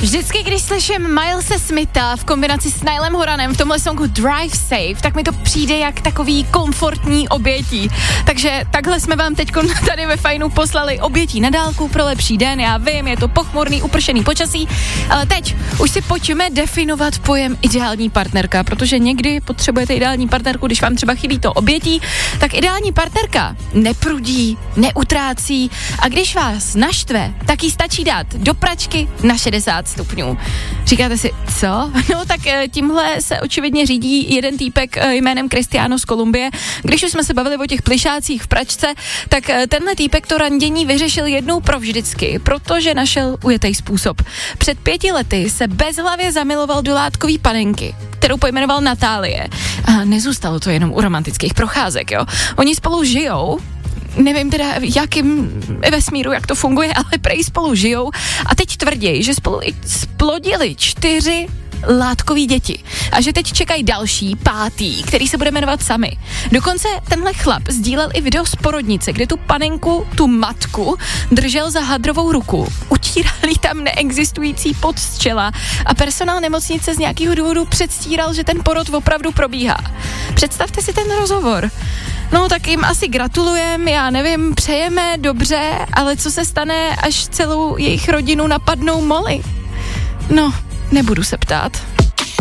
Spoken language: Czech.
Vždycky, když slyším Milese Smitha v kombinaci s Nilem Horanem v tomhle songu Drive Safe, tak mi to přijde jak takový komfortní obětí. Takže takhle jsme vám teď tady ve Fajnu poslali obětí na dálku pro lepší den. Já vím, je to pochmurný, upršený počasí, ale teď už si pojďme definovat pojem ideální partnerka, protože někdy potřebujete ideální partnerku, když vám třeba chybí to obětí, tak ideální partnerka neprudí, neutrácí a když vás naštve, tak jí stačí dát do pračky na 60 stupňů. Říkáte si, co? No tak tímhle se očividně řídí jeden týpek jménem Cristiano z Kolumbie. Když už jsme se bavili o těch plišácích v pračce, tak tenhle týpek to randění vyřešil jednou provždycky, protože našel ujetej způsob. Před 5 lety se bezhlavě zamiloval do látkový panenky, kterou pojmenoval Natálie. A nezůstalo to jenom u romantických procházek, jo. Oni spolu žijou, nevím teda jakým vesmíru, jak to funguje, ale prej spolu žijou a teď tvrdí, že spolu i splodili 4 látkový děti a že teď čekají další, 5., který se bude jmenovat Sami. Dokonce tenhle chlap sdílel i video z porodnice, kde tu panenku, tu matku, držel za hadrovou ruku. Utírali tam neexistující pot z čela a personál nemocnice z nějakého důvodu předstíral, že ten porod opravdu probíhá. Představte si ten rozhovor. No tak jim asi gratulujeme, já nevím, přejeme dobře, ale co se stane, až celou jejich rodinu napadnou moly? No, nebudu se ptát.